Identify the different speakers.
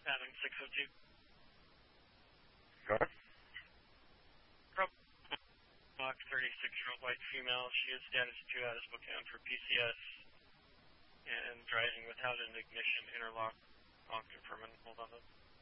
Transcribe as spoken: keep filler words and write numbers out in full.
Speaker 1: Adam six oh two.
Speaker 2: Sure.
Speaker 1: Rock thirty-six year old white female. She is status two out of Spokane for P C S and driving without an ignition interlock. I'll confirm and hold on.